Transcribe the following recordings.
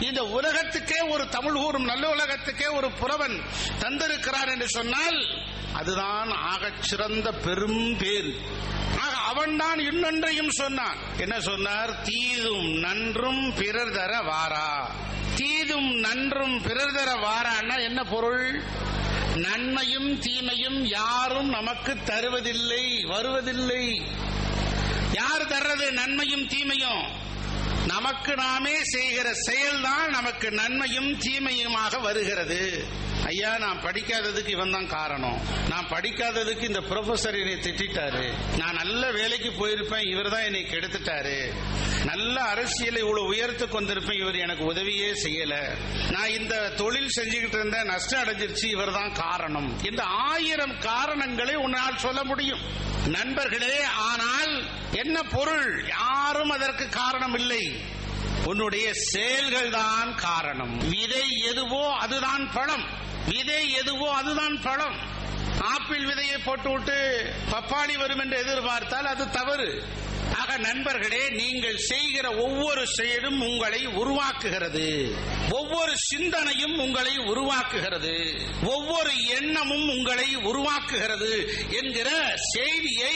இந்த உலகத்துக்கே ஒரு தமிழ் கூறும் நல்ல உலகத்துக்கே ஒரு புலவன் தந்திருக்கிறார் என்று சொன்னால் அதுதான் ஆகச் சிறந்த பெரும் பேர். அவன்தான் இன்னொன்றையும் சொன்னான். என்ன சொன்னார்? தீதும் நன்றும் பிறர் தர வாரா. தீதும் நன்றும் பிறர் தர வாரான்னா என்ன பொருள்? நன்மையும் தீமையும் யாரும் நமக்கு தருவதில்லை, வருவதில்லை. யார் தர்றது நன்மையும் தீமையும்? நமக்கு நாமே செய்கிற செயல்தான் நமக்கு நன்மையும் தீமையுமாக வருகிறது. ஐயா, நான் படிக்காததுக்கு இவன் தான் காரணம், நான் படிக்காததுக்கு இந்த ப்ரொஃபசர் என்னை திட்டாரு, நான் நல்ல வேலைக்கு போயிருப்பேன் இவர் தான் என்னை கெடுத்துட்டாரு, நல்ல அரசியலை இவ்வளவு உயர்த்து கொண்டிருப்பேன் இவர் எனக்கு உதவியே செய்யல, நான் இந்த தொழில் செஞ்சுக்கிட்டு இருந்த நஷ்டம் அடைஞ்சிருச்சு இவர் தான் காரணம். இந்த 1000 காரணங்களை உன்னால் சொல்ல முடியும் நண்பர்களே. ஆனால் என்ன பொருள்? யாரும் அதற்கு காரணம் இல்லை, உன்னுடைய செயல்கள் தான் காரணம். விதை எதுவோ அதுதான் பழம், விதை எதுவோ அதுதான் பழம். ஆப்பிள் விதையை போட்டுவிட்டு பப்பாளி வரும் என்று எதிர்பார்த்தால் அது தவறு. ஆக நண்பர்களே, நீங்கள் செய்கிற ஒவ்வொரு செயலும் உங்களை உருவாக்குகிறது, ஒவ்வொரு சிந்தனையும் உங்களை உருவாக்குகிறது, ஒவ்வொரு எண்ணமும் உங்களை உருவாக்குகிறது என்கிற செய்தியை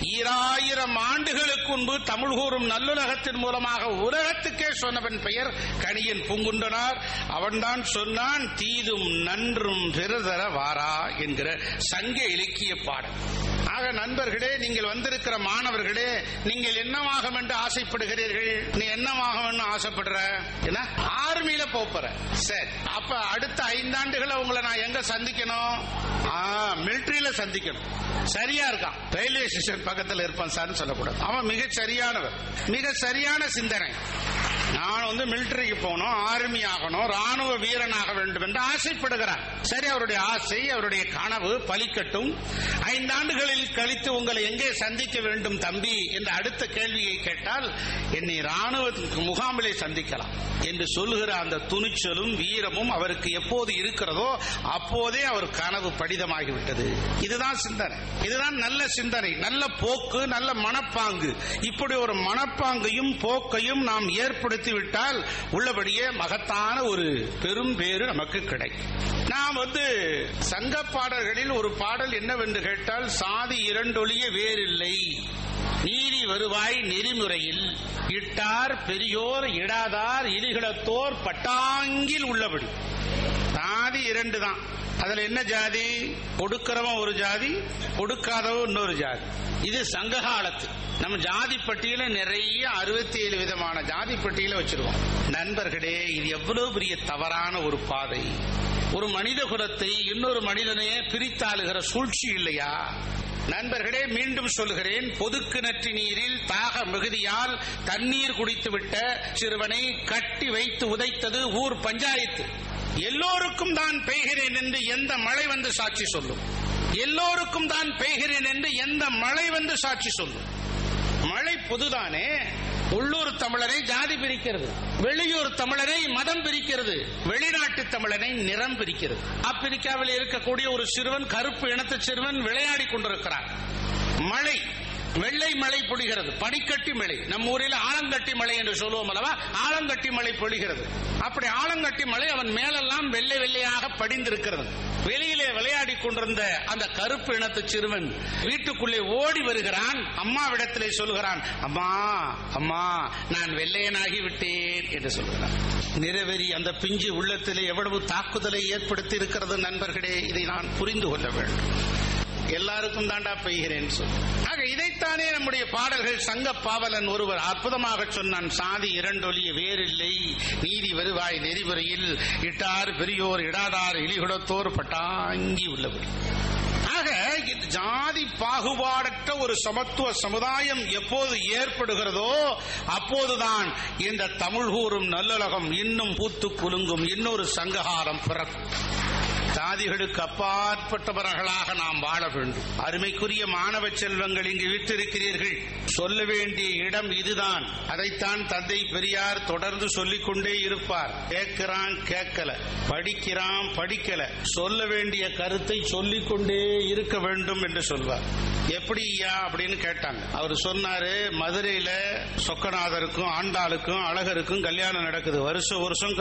2000 ஆண்டுகளுக்கு முன்பு தமிழ் கூறும் நல்லுலகத்தின் மூலமாக உலகத்துக்கே சொன்னவன் பெயர் கணியன் பூங்குன்றனார். அவன்தான் சொன்னான், தீதும் நன்றும் பிறதர வாரா என்கிற சங்க இலக்கிய பாடல். ஆக நண்பர்களே, நீங்கள் வந்திருக்கிற மாணவர்களே, நீங்கள் என்னவாகும் என்று ஆசைப்படுகிறீர்கள்? நீ என்னவாகும் என்று ஆசைப்படுற? ஆர்மியில போற. சரி, அப்ப அடுத்த 5 ஆண்டுகளை உங்களை நான் எங்க சந்திக்கணும்? மிலிட்டரியில சந்திக்கணும். சரியா இருக்கான், ரயில்வே ஸ்டேஷன் பக்கத்தில் இருப்பான் சார் சொல்லக்கூடாது. அவன் மிக சரியானவர், மிக சரியான சிந்தனை. நான் மிலிட்டரிக்கு போகணும், ஆர்மி ஆகணும், ராணுவ வீரனாக வேண்டும் என்று ஆசைப்படுகிறார். சரி, அவருடைய ஆசை, அவருடைய கனவு பலிக்கட்டும். 5 ஆண்டுகளில் கழித்து உங்களை எங்கே சந்திக்க வேண்டும் தம்பி என்ற அடுத்த கேள்வியை கேட்டால், என்னை ராணுவ முகாமிலே சந்திக்கலாம் என்று சொல்லுகிற அந்த துணிச்சலும் வீரமும் அவருக்கு எப்போது இருக்கிறதோ அப்போதே அவர் கனவு படிதமாகிவிட்டது. இதுதான் சிந்தனை, இதுதான் நல்ல சிந்தனை, நல்ல போக்கு, நல்ல மனப்பாங்கு. இப்படி ஒரு மனப்பாங்கையும் போக்கையும் நாம் ஏற்படுத்திவிட்டால் உள்ளபடியே மகத்தான ஒரு பெரும் பேறு நமக்கு கிடைக்கும். நாம் சங்க பாடல்களில் ஒரு பாடல் என்னவென்று கேட்டால், சாதி 2 ஒழிய வேறில்லை, நீதி வருவாய் நெறிமுறையில் இட்டார் பெரியோர் இடாதார் இலிகளத்தோர் பட்டாங்கில் உள்ளபடி. சாதி 2 தான். அதுல என்ன ஜாதி? கொடுக்கிறவன் ஒரு ஜாதி, கொடுக்காதவன் இன்னொரு ஜாதி. இது சங்க காலத்து. நம்ம ஜாதி பட்டியல நிறைய 67 விதமான ஜாதி பட்டியல வச்சிருக்கோம். நண்பர்களே, இது எவ்வளவு பெரிய தவறான ஒரு பாதை. ஒரு மனித குலத்தை இன்னொரு மனிதனையே பிரித்தாளுகிற சூழ்ச்சி இல்லையா? நண்பர்களே, மீண்டும் சொல்கிறேன், பொதுக்கிணற்று நீரில் தாக மிகுதியால் தண்ணீர் குடித்துவிட்ட சிறுவனை கட்டி வைத்து உதைத்தது ஊர் பஞ்சாயத்து. எல்லோருக்கும் தான் பெய்கிறேன் என்று எந்த மழை வந்து சாட்சி சொல்லும்? எல்லோருக்கும் தான் பெய்கிறேன் என்று எந்த மழை வந்து சாட்சி சொல்லும்? மழை பொதுதானே. உள்ளூர் தமிழரை ஜாதி பிரிக்கிறது, வெளியூர் தமிழரை மதம் பிரிக்கிறது, வெளிநாட்டு தமிழரை நிறம் பிரிக்கிறது. ஆப்பிரிக்காவில் இருக்கக்கூடிய ஒரு சிறுவன், கருப்பு இனத்து சிறுவன் விளையாடி கொண்டிருக்கிறார். மழை, வெள்ளை மழை பொழிகிறது, பனிக்கட்டி மழை. நம்ம ஊரில் ஆலங்கட்டி மழை என்று சொல்லுவோம் அல்லவா? ஆலங்கட்டி மழை பொழிகிறது. அப்படி ஆலங்கட்டி மழை அவன் மேலெல்லாம் வெள்ளை வெள்ளையாக படிந்திருக்கிறது. வெளியிலே விளையாடி கொண்டிருந்த அந்த கருப்பு இனத்து சிறுவன் வீட்டுக்குள்ளே ஓடி வருகிறான். அம்மாவிடத்திலே சொல்கிறான், அம்மா அம்மா நான் வெள்ளையனாகி விட்டேன் என்று சொல்கிறான். நிறவெறி அந்த பிஞ்சு உள்ளத்திலே எவ்வளவு தாக்குதலை ஏற்படுத்தி இருக்கிறது நண்பர்களே, இதை நான் புரிந்து கொள்ள வேண்டும். எல்லாருக்கும் தாண்டா பெய்கிறேன் சொல். ஆக இதைத்தானே நம்முடைய பாடல்கள். சங்க பாவலன் ஒருவர் அற்புதமாக சொன்னான், சாதி 2 ஒழிய வேறில்லை, நீதி வருவாய் நெறிமுறையில் இட்டார் பெரியோர் இடாதார் இலிகுடத்தோர் பட்டாங்கி உள்ளவர். ஆக ஜாதி பாகுபாடற்ற ஒரு சமத்துவ சமுதாயம் எப்போது ஏற்படுகிறதோ அப்போதுதான் இந்த தமிழ் கூறும் நல்லுலகம் இன்னும் பூத்து குலுங்கும், இன்னொரு சங்ககாலம் பிறக்கும். சாதிகளுக்கு அப்பாற்பட்டவர்களாக நாம் வாழ வேண்டும். அருமைக்குரிய மாணவ செல்வங்கள் இங்கு விட்டிருக்கிறீர்கள். சொல்ல வேண்டிய இடம் இதுதான். அதைத்தான் தந்தை பெரியார் தொடர்ந்து சொல்லிக் கொண்டே இருப்பார். கேட்கிறான் கேட்கல, படிக்கிறான் படிக்கல, சொல்ல வேண்டிய கருத்தை சொல்லிக் கொண்டே இருக்க வேண்டும் என்று சொல்வார். எப்படியா அப்படின்னு கேட்டாங்க. அவர் சொன்னாரு, மதுரையில சொக்கநாதருக்கும் ஆண்டாளுக்கும் அழகருக்கும் கல்யாணம் நடக்குது. வருஷம்